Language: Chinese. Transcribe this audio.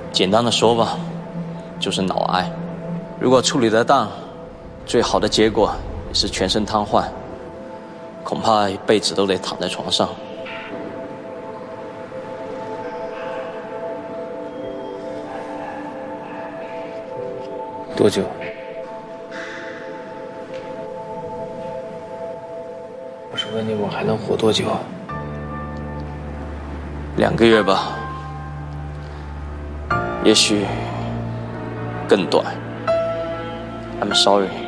简单的说吧，就是脑癌。如果处理得当，最好的结果也是全身瘫痪，恐怕一辈子都得躺在床上。 多久？我是问你，我还能活多久 ？2个月吧，也许更短。I'm sorry.